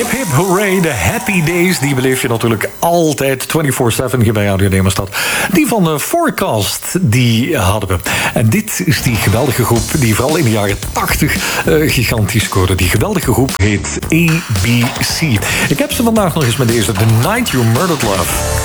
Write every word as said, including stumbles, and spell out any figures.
Hip hip hooray, de happy days, die beleef je natuurlijk altijd vierentwintig zeven hier bij Radio Nemerstad. Die van de Forecast, die hadden we. En dit is die geweldige groep die vooral in de jaren tachtig uh, gigantisch scoorde. Die geweldige groep heet A B C. Ik heb ze vandaag nog eens met deze The Night You Murdered Love.